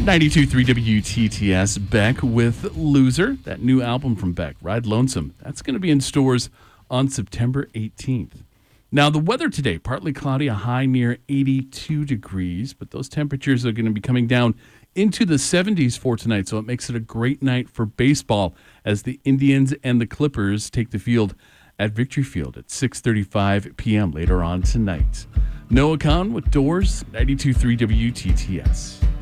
92.3 WTTS, Beck with Loser, that new album from Beck, Ride Lonesome. That's going to be in stores on September 18th. Now, the weather today, partly cloudy, a high near 82 degrees, but those temperatures are going to be coming down into the 70s for tonight, so it makes it a great night for baseball as the Indians and the Clippers take the field at Victory Field at 6:35 p.m. later on tonight. Noah Khan with Doors, 92.3 WTTS.